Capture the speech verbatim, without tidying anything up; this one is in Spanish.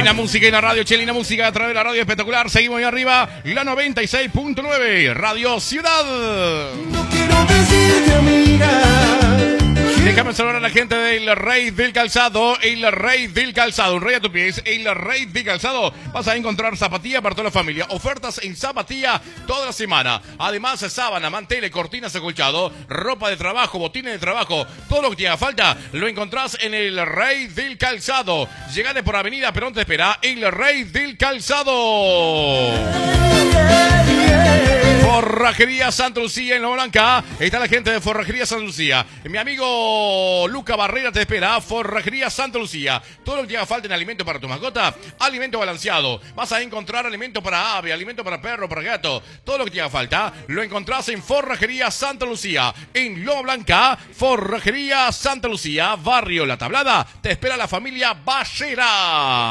la música y la radio, Chelina Música a través de la radio espectacular. Seguimos ahí arriba, la noventa y seis punto nueve, Radio Ciudad. No quiero decirte, amiga. Déjame saludar a la gente del Rey del Calzado, el Rey del Calzado, un rey a tus pies, el Rey del Calzado. Vas a encontrar zapatilla para toda la familia, ofertas en zapatilla toda la semana. Además, sábana, manteles, cortinas, acolchado, ropa de trabajo, botines de trabajo, todo lo que te haga falta, lo encontrás en el Rey del Calzado. Llegale por Avenida Perón, te espera el Rey del Calzado. Forrajería Santa Lucía en Loma Blanca. Está la gente de Forrajería Santa Lucía. Mi amigo Luca Barrera te espera. Forrajería Santa Lucía. Todo lo que te haga falta en alimento para tu mascota, alimento balanceado. Vas a encontrar alimento para ave, alimento para perro, para gato. Todo lo que te haga falta lo encontrás en Forrajería Santa Lucía. En Loma Blanca, Forrajería Santa Lucía, Barrio La Tablada. Te espera la familia Ballera.